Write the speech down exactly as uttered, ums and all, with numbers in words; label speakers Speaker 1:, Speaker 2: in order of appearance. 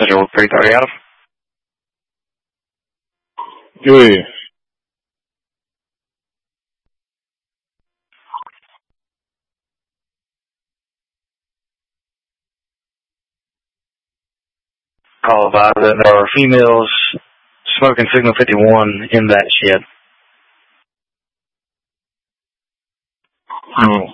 Speaker 1: Central three thirty Adam.
Speaker 2: Go ahead.
Speaker 1: Call by that there are females smoking Signal fifty-one in that shed.
Speaker 2: Oh.